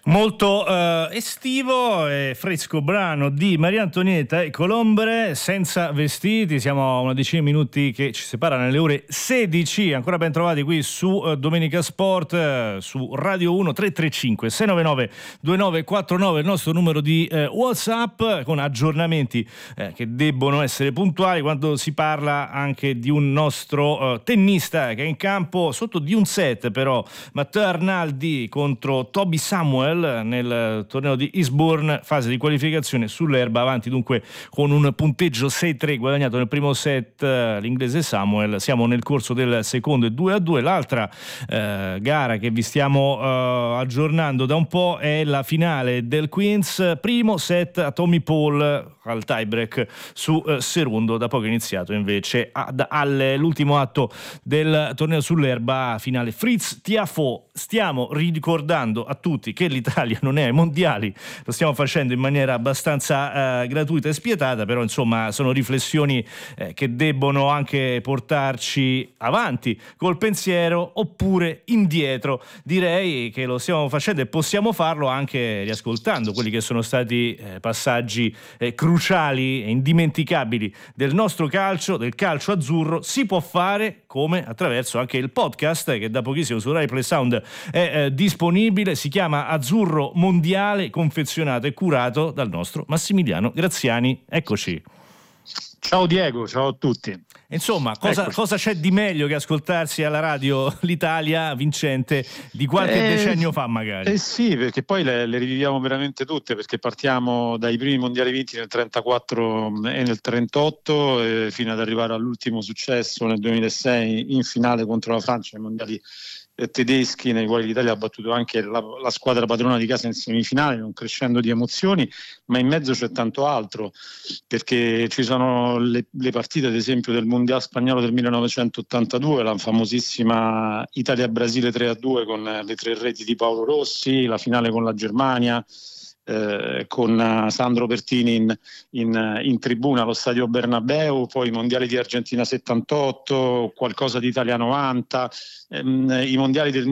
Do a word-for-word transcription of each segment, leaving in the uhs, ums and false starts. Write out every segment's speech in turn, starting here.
Molto uh, estivo e fresco brano di Maria Antonietta e Colombre, Senza vestiti. Siamo a una decina di minuti che ci separano alle ore sedici. Ancora ben trovati qui su uh, Domenica Sport, uh, su Radio uno. Tre tre cinque sei nove nove due nove quattro nove il nostro numero di uh, WhatsApp, con aggiornamenti uh, che debbono essere puntuali quando si parla anche di un nostro uh, tennista che è in campo sotto di un set, però Matteo Arnaldi contro Toby Samuel nel torneo di Eastbourne, fase di qualificazione sull'erba, avanti dunque con un punteggio sei tre guadagnato nel primo set l'inglese Samuel. Siamo nel corso del secondo e due a due. L'altra eh, gara che vi stiamo eh, aggiornando da un po' è la finale del Queens, primo set a Tommy Paul al tiebreak su eh, Serundo, da poco iniziato invece ad Halle, l'ultimo atto del torneo sull'erba, finale Fritz Tiafoe. Stiamo ricordando a tutti che l'Italia non è ai mondiali, lo stiamo facendo in maniera abbastanza eh, gratuita e spietata, però insomma sono riflessioni eh, che debbono anche portarci avanti col pensiero oppure indietro. Direi che lo stiamo facendo e possiamo farlo anche riascoltando quelli che sono stati eh, passaggi eh, cruciali e indimenticabili del nostro calcio, del calcio azzurro. Si può fare come attraverso anche il podcast che da pochissimo su Rai Play Sound è eh, disponibile, si chiama Azzurro Mondiale, confezionato e curato dal nostro Massimiliano Graziani. Eccoci. Ciao Diego, ciao a tutti. Insomma, cosa, cosa c'è di meglio che ascoltarsi alla radio l'Italia vincente di qualche eh, decennio fa magari? Eh sì, perché poi le, le riviviamo veramente tutte, perché partiamo dai primi mondiali vinti nel trentaquattro e nel trentotto eh, fino ad arrivare all'ultimo successo nel duemilasei in finale contro la Francia, ai mondiali tedeschi, nei quali l'Italia ha battuto anche la, la squadra padrona di casa in semifinale, un crescendo di emozioni, ma in mezzo c'è tanto altro, perché ci sono le, le partite ad esempio del mondiale spagnolo del millenovecentottantadue, la famosissima Italia-Brasile tre a due con le tre reti di Paolo Rossi, la finale con la Germania, Eh, con uh, Sandro Pertini in, in, in tribuna allo stadio Bernabeu, poi i mondiali di Argentina settantotto, qualcosa di Italia novanta, ehm, i mondiali del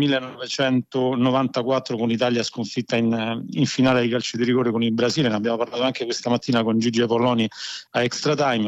millenovecentonovantaquattro con l'Italia sconfitta in, in finale di calcio di rigore con il Brasile. Ne abbiamo parlato anche questa mattina con Gigi Apolloni a Extra Time.